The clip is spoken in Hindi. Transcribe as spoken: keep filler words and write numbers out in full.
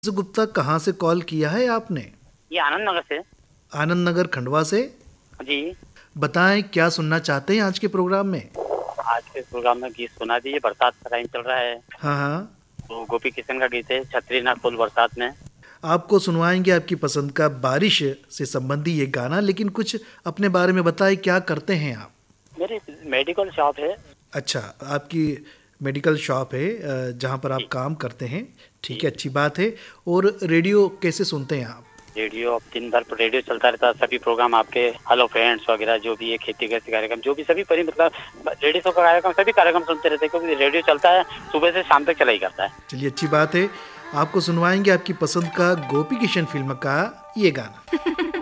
गुप्ता, कहाँ से कॉल किया है आपने? ये आनंद नगर से। आनंद नगर खंडवा से जी। बताएं, क्या सुनना चाहते हैं आज के प्रोग्राम में? आज के प्रोग्राम में गीत सुना दीजिए। बरसात का टाइम चल रहा है हाँ हाँ, तो गोपी किशन का गीत है, छतरी ना खोल बरसात में। आपको सुनवाएंगे आपकी पसंद का बारिश से संबंधी ये गाना, लेकिन कुछ अपने बारे में बताएं, क्या करते हैं आप? मेरी मेडिकल शॉप है। अच्छा, आपकी मेडिकल शॉप है अ, जहाँ पर आप काम करते हैं। ठीक है, अच्छी बात है। और रेडियो कैसे सुनते हैं आप? रेडियो अब दिन भर रेडियो चलता रहता है, सभी प्रोग्राम आपके हेलो फ्रेंड्स वगैरह जो भी है, खेती गृहस्थी कार्यक्रम जो भी सभी परी मतलब रेडियो का कार्यक्रम, सभी कार्यक्रम सुनते रहते हैं क्योंकि रेडियो चलता है सुबह से शाम तक चला ही करता है। चलिए, अच्छी बात है। आपको सुनवाएंगे आपकी पसंद का गोपी किशन फिल्म का ये गाना।